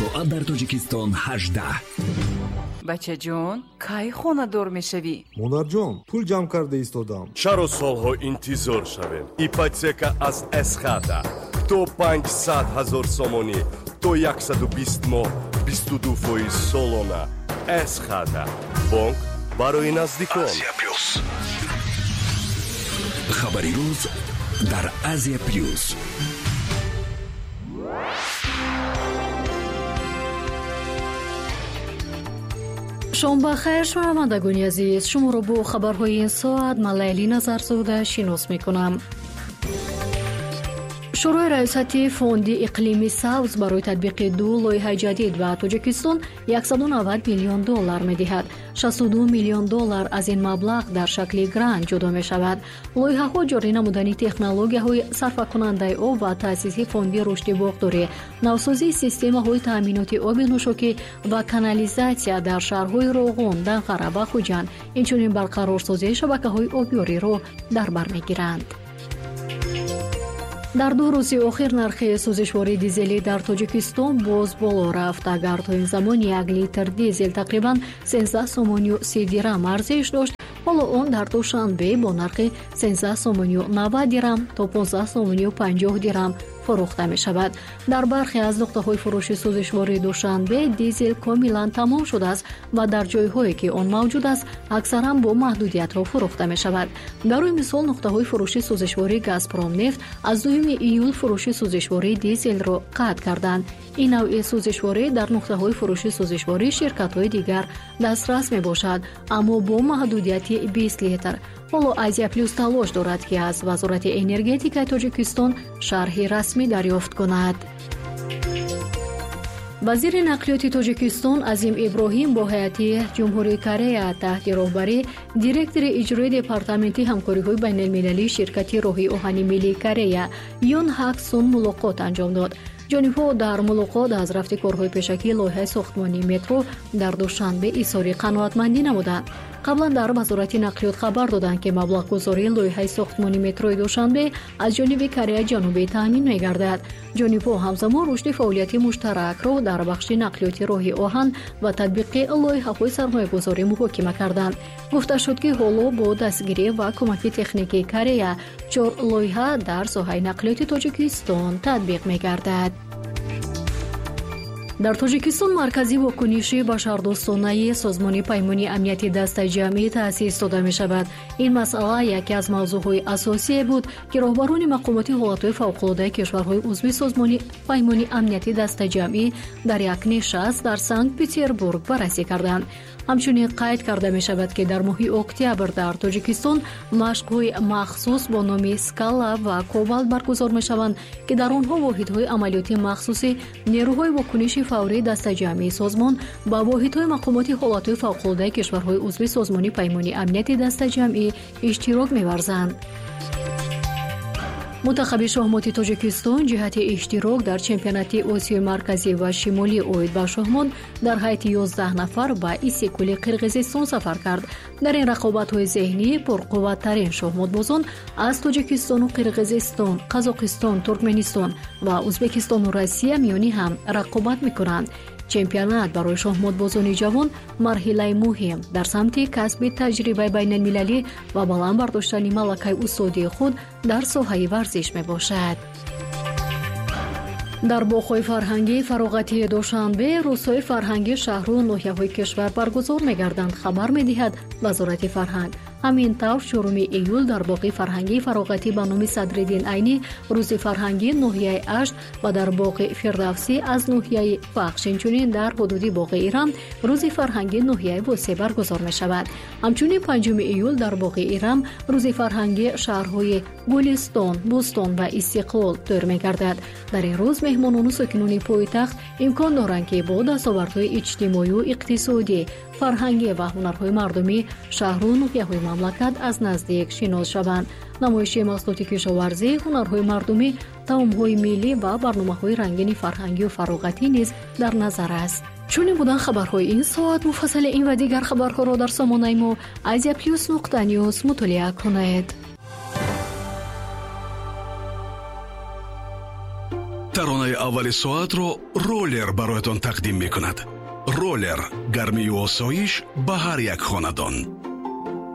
соат дар Тоҷикистон 18. бачаҷон, кай хонадор мешавӣ? монарҷон, пул ҷамъ карда истодам. чаро солҳо интизор шавем? ипотека аз эсхата то 500 000 сомонӣ то 120 моҳ 22% солона. эсхата бонк барои наздикон. хабари рӯз дар Азия плюс. шом бахайр шунавандагони азиз, шуморо бо хабарҳои ин соат ман Лайли Назарзода шинос мекунам. шӯрои раисати фонди иқлими сабз барои татбиқи 2 лоиҳаи ҷадид ба Тоҷикистон $190 миллион медиҳад. $62 миллион аз ин маблағ дар шакли грант ҷудо мешавад. лоиҳаҳо ҷорӣ намудани технологияҳои сарфакунандаи об ва таъсиси фонди рушди боғдорӣ, навсозии системаҳои таъминоти оби нӯшокӣ ва канализатсия дар шаҳрҳои Роғун, Данғара ва Хуҷанд, инчунин барқарорсозии шабакаҳои обёриро дар бар мегиранд. дар 2 рӯзи охир нархи сӯзишвории дизелӣ дар Тоҷикистон боз боло рафт. Агар то ин замон 1 литр дизел тақрибан 13 сомонию 30 дирам арзиш дошт, ҳоло он дар душанбе бо нархи 13 сомонию 90 дирам то 15 сомонию 50 дирам фурӯхта мешавад. дар бархе аз нуқтаҳои фурӯши сӯзишвории душанбе дизел комилан тамом шудааст ва дар ҷойҳое ки он мавҷуд аст аксаран бо маҳдудиятҳо фурӯхта мешавад. барои мисол нуқтаҳои фурӯши сӯзишвории Газпромнефт аз 2 июл фурӯши сӯзишвории дизелро қатъ карданд. ин навъи сӯзишворӣ дар нуқтаҳои фурӯши сӯзишвории ширкатҳои дигар дастрас мебошад, аммо бо маҳдудияти 20 литр. ҳоло Азия плюс талош дорад ки аз вазорати энергетикаи Тоҷикистон шарҳи расмӣ дарёфт кунад. вазири нақлиёти Тоҷикистон Азим Иброҳим бо ҳайати ҷумҳурии Корея таҳти роҳбарӣ директори иҷроии департаменти ҳамкориҳои байналмилалии ширкати роҳи оҳани миллии Корея Юн Хак Сун мулоқот анҷом дод. ҷонибҳо дар мулоқот аз рафти корҳои пешакии лоиҳаи сохтмонии метро дар душанбе изҳори қаноатмандӣ намуданд. қаблан дар вазорати нақлиёт хабар доданд ки маблағгузории лоиҳаи сохтмони метрои душанбе аз ҷониби Кореяи ҷанубӣ таъмин мегардад. ҷонибҳо ҳамзамон рушди фаъолияти муштаракро дар бахши нақлиёти роҳи оҳан ва татбиқи лоиҳаҳои сармоягузорӣ муҳокима карданд. гуфта шуд ки ҳоло бо дастгирӣ ва кӯмаки техникии Корея 4 лоиҳа дар соҳаи нақлиёти Тоҷикистон татбиқ мегардад. дар Тоҷикистон маркази вокуниши башардӯстонаи созмони паймони амнияти дастаи ҷамъӣ таъсис дода мешавад. ин масъала яке аз мавзӯъҳои асосие буд ки роҳбарони мақомоти ҳолатҳои фавқулоддаи кишварҳои узви созмони паймони амнияти дастаи ҷамъӣ дар як нишаст дар Санкт-Петербург баррасӣ карданд. ҳамчунин қайд карда мешавад ки дар моҳи октябр дар Тоҷикистон машқҳои махсус бо номи скала ва кобалт баргузор мешаванд ки дар онҳо воҳидҳои амалиёти махсуси нерӯҳои вокуниши фаврии дастаи ҷамъии созмон ба воҳидҳои мақомоти ҳолатҳои фавқулоддаи кишварҳои узви созмони паймони амнияти дастаи ҷамъӣ иштирок меварзанд. мутахаби шоҳмоти Тоҷикистон ҷиҳати иштирок дар чемпионати Осиёи марказӣ ва шимолӣ оид ба шоҳмот дар ҳайати 11 нафар ба Иссикули Қирғизистон сафар кард. дар ин рақобатҳои зеҳнӣ пурқувваттарин шоҳмотбозон аз Тоҷикистону Қирғизистон, Қазоқистон, Туркменистон ва Узбекистону Россия миёни ҳам рақобат мекунанд. чемпионат барои шоҳмотбозони ҷавон марҳилаи муҳим дар самти касби таҷрибаи байналмилалӣ ва баланд бардоштани малакаи устодии худ дар соҳаи варзиш мебошад. дар боғҳои фарҳангии фароғатии душанбе рӯзҳои фарҳангии шаҳру ноҳияҳои кишвар баргузор мегарданд, хабар медиҳад вазорати фарҳанг. ҳамин тавр 4 июл дар боғи фарҳангии фароғатӣ ба номи Садриддин Айнӣ рӯзи фарҳангии ноҳияи Ашт ва дар боғи Фирдавсӣ аз ноҳияи Фахш, инчунин дар ҳудуди боғи Ирам рӯзи фарҳангии ноҳияи Восеъ баргузор мешавад. ҳамчунин 5 июл дар боғи Ирам рӯзи фарҳангии шаҳрҳои Гулистон, Бӯстон ва Истиқлол тӯр мегардад. дар ин рӯз меҳмонону сокинони пойтахт имкон доранд ки бо дастовардҳои иҷтимоию иқтисодӣ, фарҳангӣ ва ҳунарҳои мардумӣ шаҳру ноҳияҳои мамлакат аз наздик шинос шаванд. намоиши маҳсулоти кишоварзӣ, ҳунарҳои мардумӣ, таомҳои миллӣ ва барномаҳои рангини фарҳангию фароғатӣ низ дар назар аст. чунин будан хабарҳои ин соат. муфассали ин ва дигар хабарҳоро дар сомонаи мо asiaplus.news мутолиа кунед. таронаи аввали соат ро роллер бароятон тақдим мекунад. роллер гармию осоиш ба ҳар як хонадон.